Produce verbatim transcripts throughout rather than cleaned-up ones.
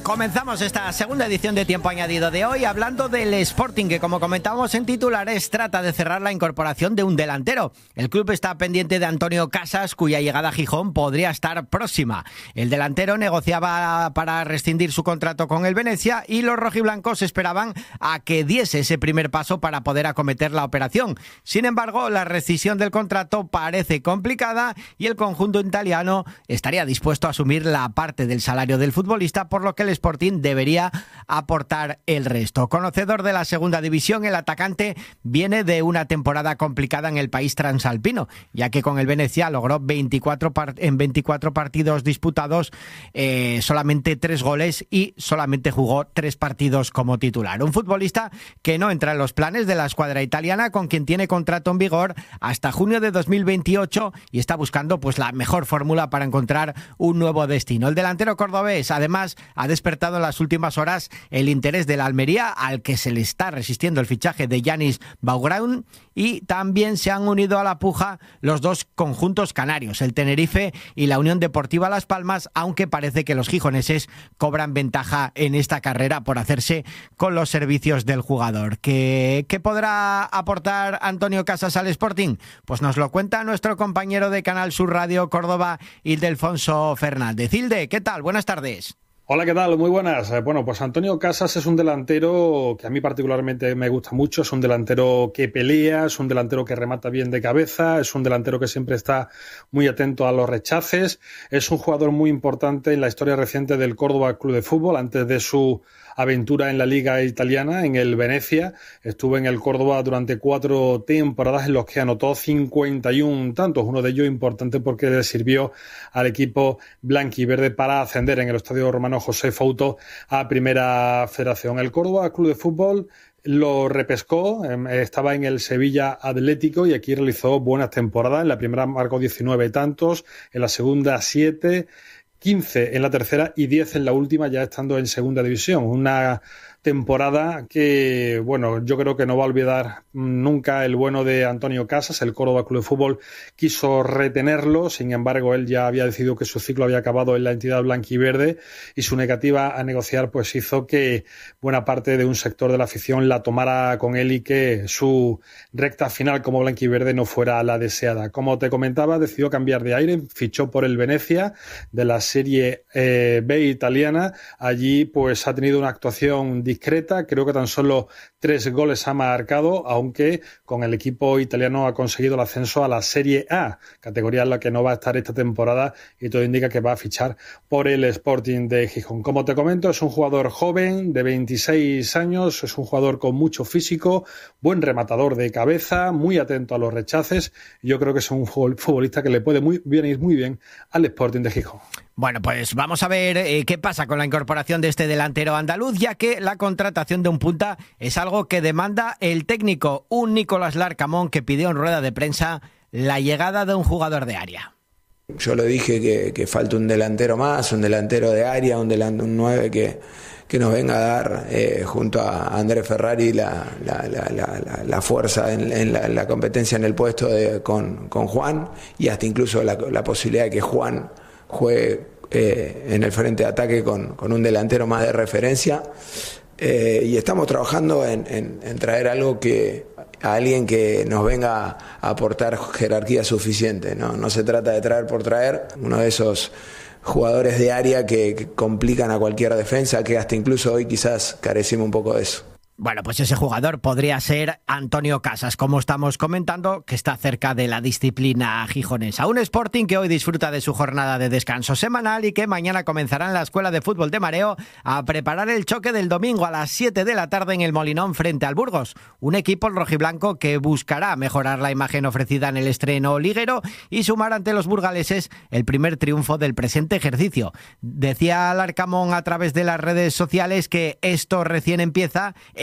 Comenzamos esta segunda edición de Tiempo Añadido de hoy hablando del Sporting, que como comentábamos en titulares trata de cerrar la incorporación de un delantero. El club está pendiente de Antonio Casas, cuya llegada a Gijón podría estar próxima. El delantero negociaba para rescindir su contrato con el Venezia y los rojiblancos esperaban a que diese ese primer paso para poder acometer la operación. Sin embargo, la rescisión del contrato parece complicada y el conjunto italiano estaría dispuesto a asumir la parte del salario del futbolista, por lo que el Sporting debería aportar el resto. Conocedor de la segunda división, el atacante viene de una temporada complicada en el país transalpino, ya que con el Venezia logró veinticuatro par- en veinticuatro partidos disputados eh, solamente tres goles y solamente jugó tres partidos como titular. Un futbolista que no entra en los planes de la escuadra italiana, con quien tiene contrato en vigor hasta junio de dos mil veintiocho y está buscando pues la mejor fórmula para encontrar un nuevo destino. El delantero cordobés además ha despertado en las últimas horas el interés de la Almería, al que se le está resistiendo el fichaje de Yanis Baugraun, y también se han unido a la puja los dos conjuntos canarios, el Tenerife y la Unión Deportiva Las Palmas, aunque parece que los gijoneses cobran ventaja en esta carrera por hacerse con los servicios del jugador. ¿Qué, qué podrá aportar Antonio Casas al Sporting? Pues nos lo cuenta nuestro compañero de Canal Sur Radio Córdoba, Ildefonso Fernández. Hilde, ¿qué tal? Buenas tardes. Hola, ¿qué tal? Muy buenas. Bueno, pues Antonio Casas es un delantero que a mí particularmente me gusta mucho. Es un delantero que pelea, es un delantero que remata bien de cabeza, es un delantero que siempre está muy atento a los rechaces. Es un jugador muy importante en la historia reciente del Córdoba Club de Fútbol. Antes de su aventura en la Liga Italiana, en el Venezia, estuvo en el Córdoba durante cuatro temporadas en los que anotó cincuenta y uno tantos, uno de ellos importante porque le sirvió al equipo blanquiverde para ascender en el Estadio Romano José Fouto a Primera Federación. El Córdoba Club de Fútbol lo repescó, estaba en el Sevilla Atlético y aquí realizó buenas temporadas. En la primera marcó diecinueve tantos, en la segunda siete, quince en la tercera y diez en la última, ya estando en segunda división. Una temporada que, bueno, yo creo que no va a olvidar nunca el bueno de Antonio Casas. El Córdoba Club de Fútbol quiso retenerlo, sin embargo él ya había decidido que su ciclo había acabado en la entidad blanquiverde y su negativa a negociar pues hizo que buena parte de un sector de la afición la tomara con él y que su recta final como blanquiverde no fuera la deseada. Como te comentaba, decidió cambiar de aire, fichó por el Venezia de la Serie eh, B italiana. Allí pues ha tenido una actuación discreta, creo que tan solo tres goles ha marcado, aunque con el equipo italiano ha conseguido el ascenso a la Serie A, categoría en la que no va a estar esta temporada, y todo indica que va a fichar por el Sporting de Gijón. Como te comento, es un jugador joven de veintiséis años, es un jugador con mucho físico, buen rematador de cabeza, muy atento a los rechaces. Yo creo que es un futbolista que le puede muy bien ir muy bien al Sporting de Gijón. Bueno, pues vamos a ver eh, qué pasa con la incorporación de este delantero andaluz, ya que la contratación de un punta es algo que demanda el técnico, un Nicolás Larcamón que pidió en rueda de prensa la llegada de un jugador de área. Yo lo dije que, que falta un delantero más, un delantero de área, un, delan- un nueve que, que nos venga a dar eh, junto a Andrés Ferrari la, la, la, la, la, la fuerza en, en, la, en la competencia en el puesto de, con, con Juan, y hasta incluso la, la posibilidad de que Juan juegue eh, en el frente de ataque con, con un delantero más de referencia. Eh, y estamos trabajando en, en, en traer algo que a alguien que nos venga a aportar jerarquía suficiente, ¿no? No se trata de traer por traer, uno de esos jugadores de área que, que complican a cualquier defensa, que hasta incluso hoy quizás carecimos un poco de eso. Bueno, pues ese jugador podría ser Antonio Casas, como estamos comentando, que está cerca de la disciplina gijonesa. Un Sporting que hoy disfruta de su jornada de descanso semanal y que mañana comenzará en la Escuela de Fútbol de Mareo a preparar el choque del domingo a las siete de la tarde en el Molinón frente al Burgos. Un equipo rojiblanco que buscará mejorar la imagen ofrecida en el estreno liguero y sumar ante los burgaleses el primer triunfo del presente ejercicio. Decía Larcamón a través de las redes sociales que esto recién empieza. El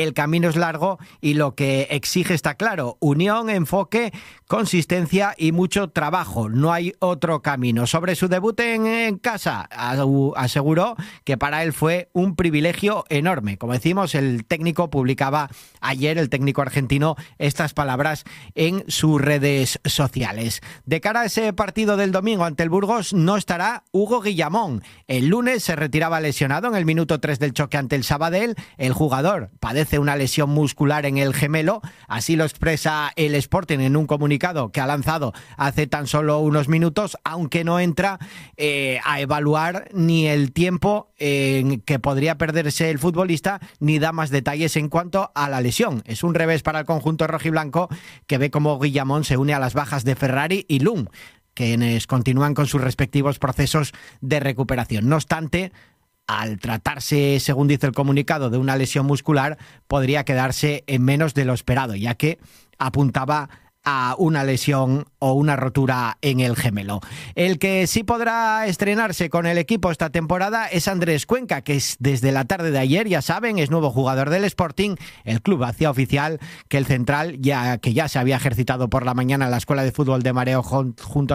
el camino es largo y lo que exige está claro: unión, enfoque, consistencia y mucho trabajo. No hay otro camino. Sobre su debut en, en casa, aseguró que para él fue un privilegio enorme. Como decimos, el técnico publicaba ayer, el técnico argentino, estas palabras en sus redes sociales. De cara a ese partido del domingo ante el Burgos no estará Hugo Guillamón. El lunes se retiraba lesionado en el minuto tres del choque ante el Sabadell. El jugador padece una lesión muscular en el gemelo, así lo expresa el Sporting en un comunicado que ha lanzado hace tan solo unos minutos, aunque no entra eh, a evaluar ni el tiempo en que podría perderse el futbolista, ni da más detalles en cuanto a la lesión. Es un revés para el conjunto rojiblanco, que ve como Guillamón se une a las bajas de Ferrari y Lum, quienes continúan con sus respectivos procesos de recuperación. No obstante, al tratarse, según dice el comunicado, de una lesión muscular, podría quedarse en menos de lo esperado, ya que apuntaba a una lesión o una rotura en el gemelo. El que sí podrá estrenarse con el equipo esta temporada es Andrés Cuenca, que es desde la tarde de ayer, ya saben, es nuevo jugador del Sporting. El club hacía oficial que el central, ya que ya se había ejercitado por la mañana en la Escuela de Fútbol de Mareo junto